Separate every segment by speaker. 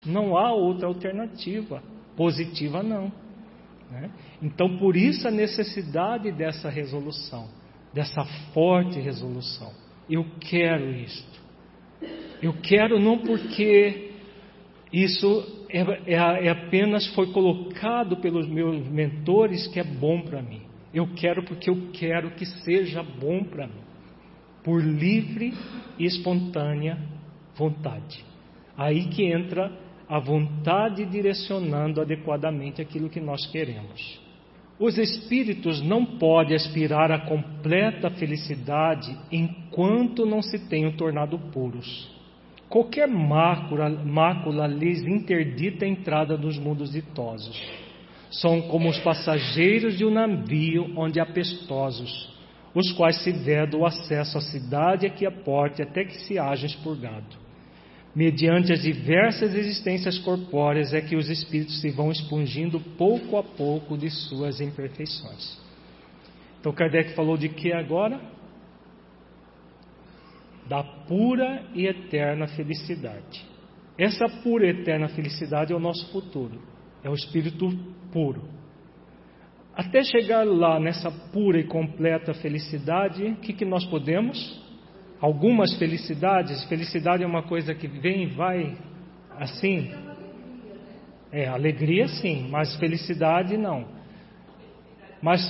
Speaker 1: Não há outra alternativa. Positiva não. Né? Então, por isso a necessidade dessa resolução, dessa forte resolução. Eu quero isto. Eu quero não porque isso apenas foi colocado pelos meus mentores que é bom para mim. Eu quero porque eu quero que seja bom para mim. Por livre e espontânea vontade. Aí que entra a vontade direcionando adequadamente aquilo que nós queremos. Os espíritos não podem aspirar à completa felicidade enquanto não se tenham tornado puros. Qualquer mácula lhes interdita a entrada nos mundos ditosos. São como os passageiros de um navio onde há pestosos, os quais se vedam o acesso à cidade aqui a porta até que se haja expurgado. Mediante as diversas existências corpóreas é que os espíritos se vão expungindo pouco a pouco de suas imperfeições. Então Kardec falou de que agora? Da pura e eterna felicidade. Essa pura e eterna felicidade é o nosso futuro. É o espírito puro. Até chegar lá nessa pura e completa felicidade, o que nós podemos? Algumas felicidades. Felicidade é uma coisa que vem e vai assim. Alegria sim, mas felicidade não. Mas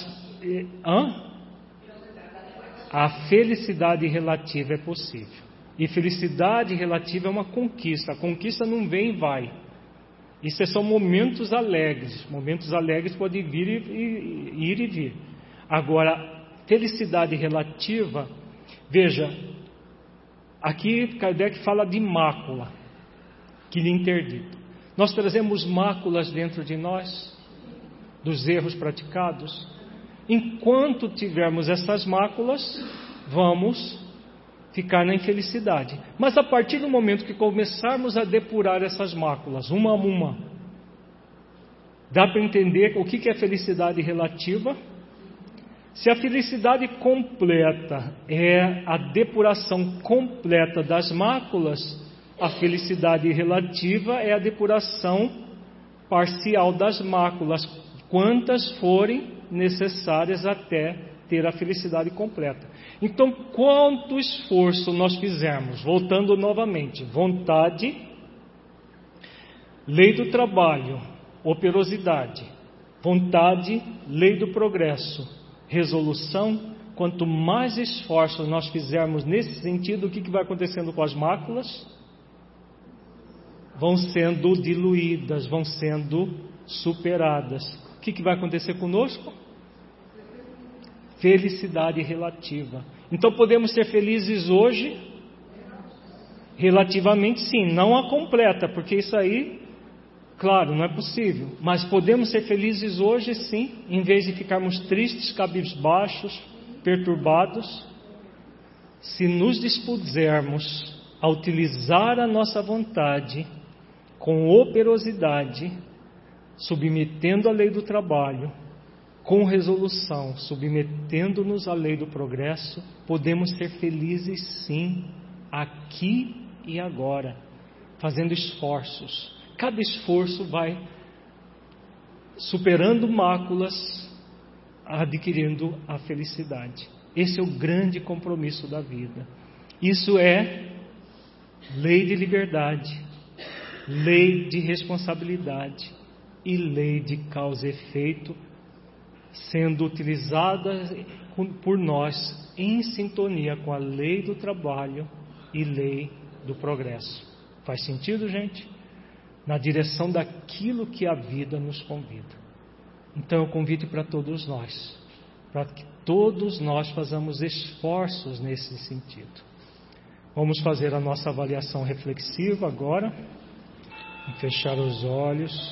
Speaker 1: a felicidade relativa é possível. E felicidade relativa é uma conquista. A conquista não vem e vai. Isso são momentos alegres. Momentos alegres podem vir e vir. Agora, felicidade relativa, veja, aqui Kardec fala de mácula que lhe interdita. Nós trazemos máculas dentro de nós, dos erros praticados. Enquanto tivermos essas máculas, vamos ficar na infelicidade. Mas a partir do momento que começarmos a depurar essas máculas, uma a uma, dá para entender o que é felicidade relativa? Se a felicidade completa é a depuração completa das máculas, a felicidade relativa é a depuração parcial das máculas, quantas forem necessárias até ter a felicidade completa. Então, quanto esforço nós fizermos, voltando novamente, vontade, lei do trabalho, operosidade, vontade, lei do progresso, resolução, quanto mais esforços nós fizermos nesse sentido, o que vai acontecendo com as máculas? Vão sendo diluídas, vão sendo superadas. O que vai acontecer conosco? Felicidade relativa. Então podemos ser felizes hoje? Relativamente sim, não a completa, porque isso aí, claro, não é possível. Mas podemos ser felizes hoje sim, em vez de ficarmos tristes, cabisbaixos, perturbados, se nos dispusermos a utilizar a nossa vontade com operosidade, submetendo a lei do trabalho, com resolução, submetendo-nos à lei do progresso, podemos ser felizes sim, aqui e agora, fazendo esforços. Cada esforço vai superando máculas, adquirindo a felicidade. Esse é o grande compromisso da vida. Isso é lei de liberdade, lei de responsabilidade e lei de causa e efeito, sendo utilizada por nós em sintonia com a lei do trabalho e lei do progresso. Faz sentido, gente? Na direção daquilo que a vida nos convida. Então eu convido para todos nós, para que todos nós façamos esforços nesse sentido. Vamos fazer a nossa avaliação reflexiva agora, fechar os olhos.